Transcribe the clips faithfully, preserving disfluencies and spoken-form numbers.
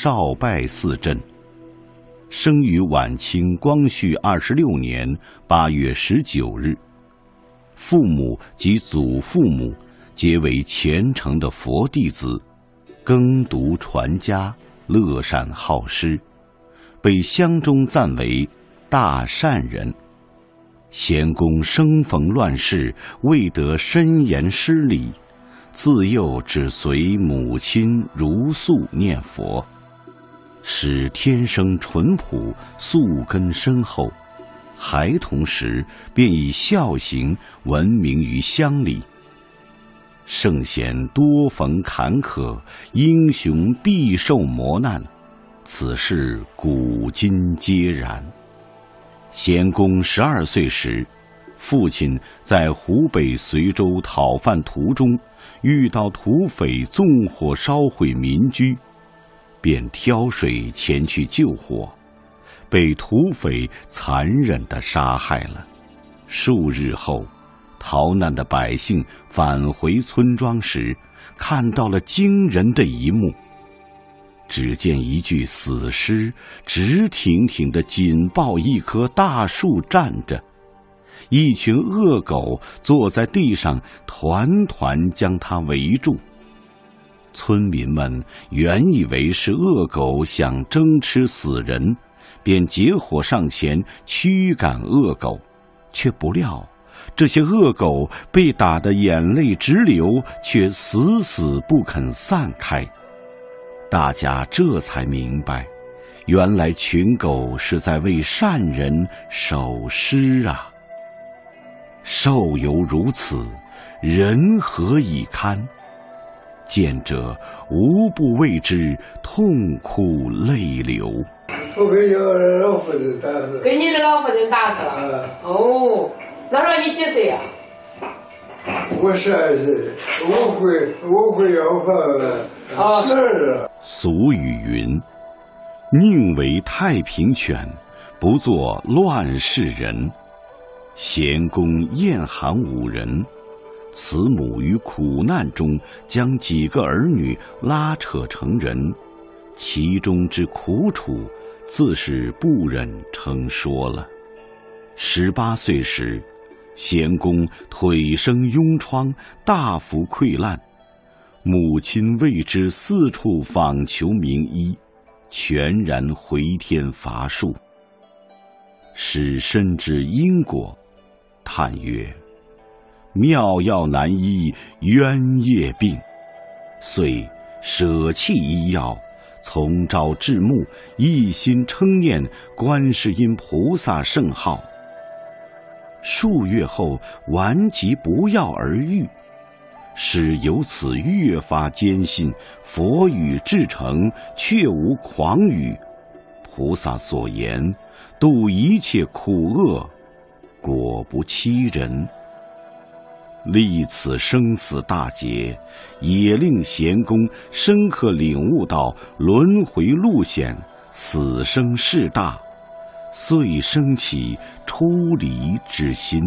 少拜寺镇。生于晚清光绪二十六年八月十九日，父母及祖父母皆为虔诚的佛弟子，耕读传家，乐善好施，被乡中赞为大善人。贤公生逢乱世，未得深言师礼，自幼只随母亲如素念佛，使天生淳朴，素根深厚。孩童时便以孝行闻名于乡里。圣贤多逢坎坷，英雄必受磨难，此事古今皆然。贤公十二岁时，父亲在湖北随州讨饭途中遇到土匪纵火烧毁民居，便挑水前去救火，被土匪残忍地杀害了。数日后，逃难的百姓返回村庄时，看到了惊人的一幕。只见一具死尸直挺挺地紧抱一棵大树站着，一群恶狗坐在地上团团将它围住。村民们原以为是恶狗想争吃死人，便结伙上前驱赶恶狗，却不料这些恶狗被打得眼泪直流，却死死不肯散开。大家这才明白，原来群狗是在为善人守尸啊！兽犹如此，人何以堪？见者无不为之痛哭泪流。 我给你老父亲打死， 给你的老父亲打死了。 啊、 哦，那时候你几岁呀、 啊？我十二岁，我会我会要饭了。啊，是。 俗语云：“宁为太平犬，不做乱世人。”贤公厌寒五人，慈母于苦难中将几个儿女拉扯成人，其中之苦楚，自是不忍称说了。十八岁时，贤公腿生痈疮，大幅溃烂，母亲为之四处访求名医，全然回天乏术。使深知因果，叹曰：“妙药难医冤业病。”遂舍弃医药，从朝至暮，一心称念观世音菩萨圣号。数月后，顽疾不药而愈，使由此越发坚信佛语至诚，确无诳语。菩萨所言，度一切苦厄，果不欺人。历此生死大劫，也令贤公深刻领悟到轮回路险，死生事大，遂生起出离之心。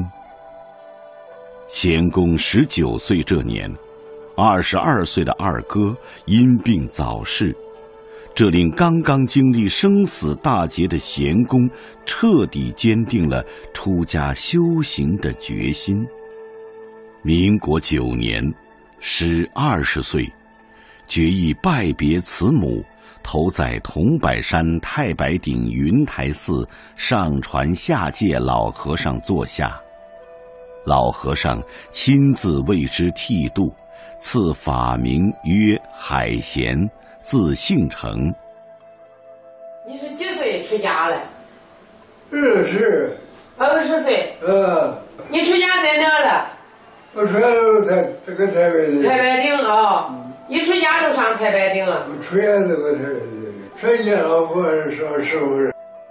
贤公十九岁这年，二十二岁的二哥因病早逝，这令刚刚经历生死大劫的贤公彻底坚定了出家修行的决心。民国九年，时二十岁，决意拜别慈母，投在桐柏山太白顶云台寺上传下界老和尚座下。老和尚亲自为之剃度，赐法名曰海贤，字姓成。 你是几岁出家了？ 二十。 二十岁。 呃。 你出家在哪了？ 我出家都台这个台北的。 太白顶啊！嗯、你出家都上太白顶啊？ 我出家这个台北的，出家老和尚师傅。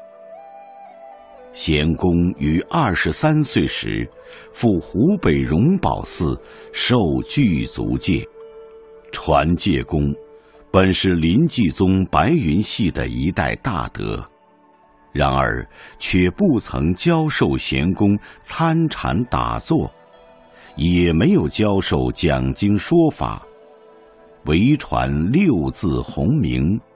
贤公于二十三岁时，赴湖北荣宝寺受具足戒。传戒公本是临济宗白云系的一代大德，然而却不曾教授贤公参禅打坐，也没有教授讲经说法，唯传六字洪名，